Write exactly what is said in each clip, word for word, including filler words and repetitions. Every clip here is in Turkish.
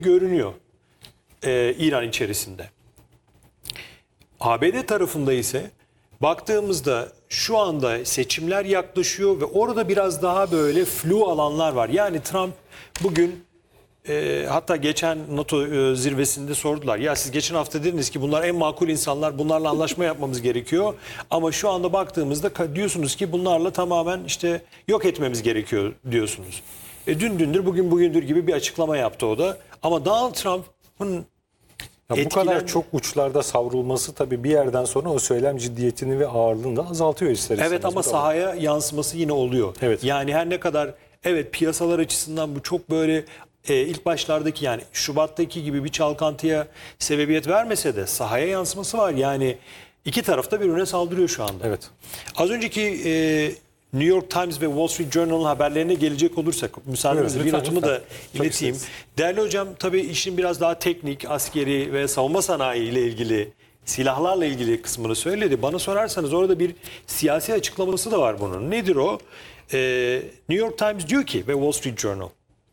görünüyor e, İran içerisinde. A B D tarafında ise baktığımızda şu anda seçimler yaklaşıyor ve orada biraz daha böyle flu alanlar var. Yani Trump bugün e, hatta geçen NATO e, zirvesinde sordular. Ya siz geçen hafta dediniz ki bunlar en makul insanlar, bunlarla anlaşma yapmamız gerekiyor. Ama şu anda baktığımızda diyorsunuz ki bunlarla tamamen işte yok etmemiz gerekiyor diyorsunuz. E, dün dündür bugün bugündür gibi bir açıklama yaptı o da. Ama Donald Trump'ın Ya bu kadar çok uçlarda savrulması tabii bir yerden sonra o söylem ciddiyetini ve ağırlığını da azaltıyor ister istemez. Evet ama sahaya yansıması yine oluyor. Evet. Yani her ne kadar evet piyasalar açısından bu çok böyle e, ilk başlardaki yani Şubat'taki gibi bir çalkantıya sebebiyet vermese de sahaya yansıması var. Yani iki tarafta birbirine saldırıyor şu anda. Evet. Az önceki e, New York Times ve Wall Street Journal'ın haberlerine gelecek olursak müsaadenizle Evet, bir lütfen, notumu da lütfen. ileteyim. Çok Değerli hocam tabii işin biraz daha teknik, askeri ve savunma sanayi ile ilgili, silahlarla ilgili kısmını söyledi. Bana sorarsanız orada bir siyasi açıklaması da var bunun. Nedir o? Ee, New York Times diyor ki ve Wall Street Journal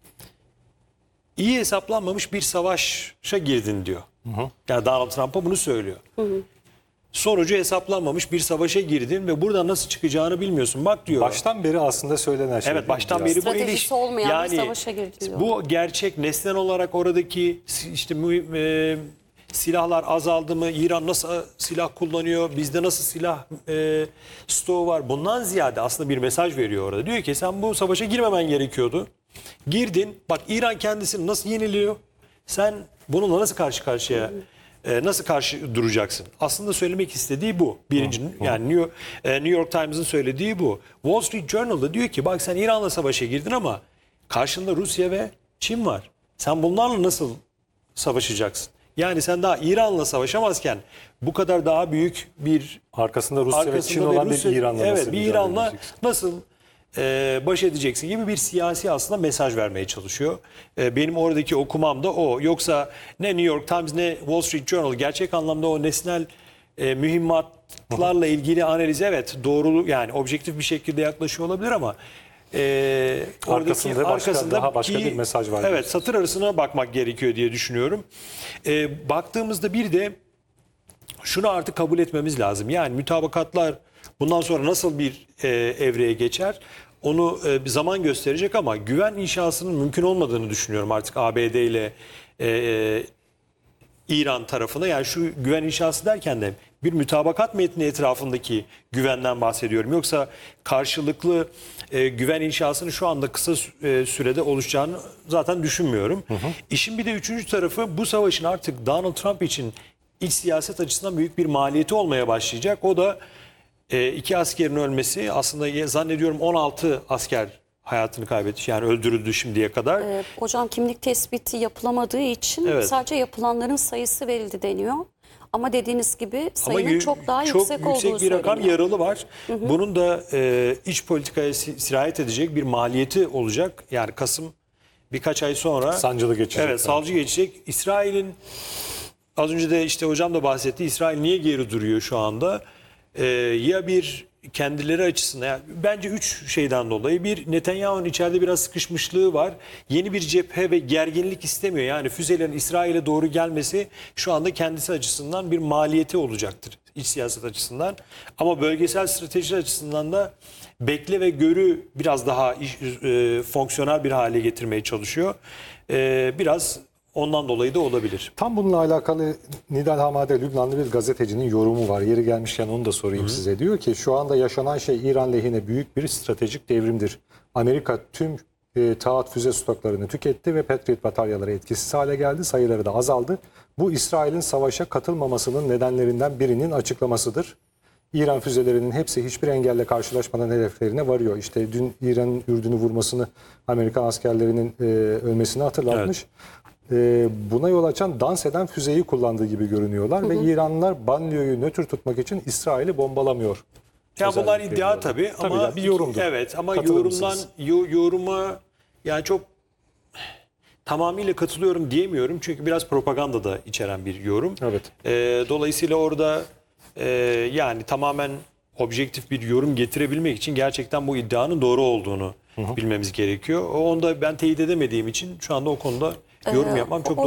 iyi hesaplanmamış bir savaşa girdin diyor. Hı hı. Yani Donald Trump'a bunu söylüyor. Hı hı. Sonucu hesaplanmamış bir savaşa girdin ve buradan nasıl çıkacağını bilmiyorsun. Bak diyor. Baştan beri aslında söylenen şey. Evet baştan beri bu Stratejisi iliş olmayan yani bir savaşa girdi diyor. bu gerçek nesnel olarak oradaki işte mühim, e, silahlar azaldı mı? İran nasıl silah kullanıyor? Bizde nasıl silah e, stoğu var? Bundan ziyade aslında bir mesaj veriyor orada. Diyor ki sen bu savaşa girmemen gerekiyordu. Girdin. Bak İran kendisini nasıl yeniliyor? Sen bununla nasıl karşı karşıya e, nasıl karşı duracaksın? Aslında söylemek istediği bu. Birinci yani New York, e, New York Times'ın söylediği bu. Wall Street Journal'da diyor ki bak sen İran'la savaşa girdin ama karşında Rusya ve Çin var. Sen bunlarla nasıl savaşacaksın? Yani sen daha İran'la savaşamazken bu kadar daha büyük bir Arkasında Rusya arkasında ve Çin olan Rusya- bir İran'la evet, nasıl bir mücadele İran'la edeceksin? nasıl e, baş edeceksin gibi bir siyasi aslında mesaj vermeye çalışıyor. E, benim oradaki okumam da o. Yoksa ne New York Times ne Wall Street Journal gerçek anlamda o nesnel e, mühimmatlarla ilgili analiz evet doğru yani objektif bir şekilde yaklaşıyor olabilir ama e, oradaki Arkasında başka- daha başka bir mesaj var Evet diyorsun. satır arasına bakmak gerekiyor diye düşünüyorum. E, baktığımızda bir de şunu artık kabul etmemiz lazım. Yani mütabakatlar bundan sonra nasıl bir e, evreye geçer? Onu e, bir zaman gösterecek ama güven inşasının mümkün olmadığını düşünüyorum artık A B D ile e, e, İran tarafına. Yani şu güven inşası derken de bir mütabakat metni etrafındaki güvenden bahsediyorum. Yoksa karşılıklı e, güven inşasının şu anda kısa e, sürede oluşacağını zaten düşünmüyorum. Hı hı. İşin bir de üçüncü tarafı bu savaşın artık Donald Trump için iç siyaset açısından büyük bir maliyeti olmaya başlayacak. O da e, iki askerin ölmesi aslında zannediyorum on altı asker hayatını kaybetti. Yani öldürüldü şimdiye kadar. Ee, hocam kimlik tespiti yapılamadığı için Evet. sadece yapılanların sayısı verildi deniyor. Ama dediğiniz gibi sayının Ama çok daha çok yüksek, yüksek olduğu bir rakam söyleniyor. yaralı var. Hı hı. Bunun da e, iç politikaya si- sirayet edecek bir maliyeti olacak. Yani Kasım birkaç ay sonra Sancılı geçecek. Evet, salcı geçecek. İsrail'in az önce de işte hocam da bahsetti. İsrail niye geri duruyor şu anda? Ee, ya bir kendileri açısından yani bence üç şeyden dolayı bir Netanyahu'nun içeride biraz sıkışmışlığı var. Yeni bir cephe ve gerginlik istemiyor. Yani füzelerin İsrail'e doğru gelmesi şu anda kendisi açısından bir maliyeti olacaktır. İç siyaset açısından. Ama bölgesel strateji açısından da bekle ve görü biraz daha iş, e, fonksiyonel bir hale getirmeye çalışıyor. E, biraz ondan dolayı da olabilir. Tam bununla alakalı Nidal Hamade Lübnanlı bir gazetecinin yorumu var. Yeri gelmişken onu da sorayım Hı-hı. size. Diyor ki şu anda yaşanan şey İran lehine büyük bir stratejik devrimdir. Amerika tüm e, taahhüt füze stoklarını tüketti ve Patriot bataryaları etkisiz hale geldi. Sayıları da azaldı. Bu İsrail'in savaşa katılmamasının nedenlerinden birinin açıklamasıdır. İran füzelerinin hepsi hiçbir engelle karşılaşmadan hedeflerine varıyor. İşte dün İran'ın Ürdün'ü vurmasını, Amerikan askerlerinin e, ölmesini hatırlatmış. Evet. Buna yol açan dans eden füzeyi kullandığı gibi görünüyorlar. Hı hı. Ve İranlılar banliyoyu nötr tutmak için İsrail'i bombalamıyor. Ya bunlar iddia tabii, tabii ama ya, bir yorumdur. Evet ama yorumdan yoruma yani çok tamamıyla katılıyorum diyemiyorum. Çünkü biraz propaganda da içeren bir yorum. Evet. E, dolayısıyla orada e, yani tamamen objektif bir yorum getirebilmek için gerçekten bu iddianın doğru olduğunu hı hı. bilmemiz gerekiyor. Onu da ben teyit edemediğim için şu anda o konuda yorum Ee, yapmam çok o